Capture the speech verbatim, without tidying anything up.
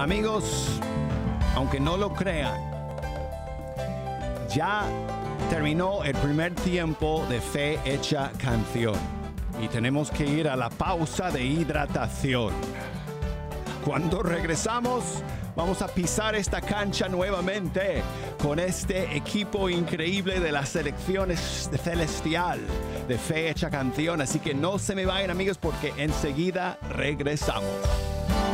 Amigos, aunque no lo crean, ya terminó el primer tiempo de Fe Hecha Canción y tenemos que ir a la pausa de hidratación. Cuando regresamos, vamos a pisar esta cancha nuevamente con este equipo increíble de las selecciones celestial de Fe Hecha Canción. Así que no se me vayan, amigos, porque enseguida regresamos.